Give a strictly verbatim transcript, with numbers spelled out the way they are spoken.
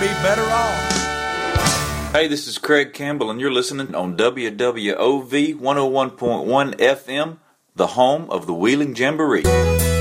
be better off. Hey, this is Craig Campbell, and you're listening on W W O V one oh one point one F M, the home of the Wheeling Jamboree.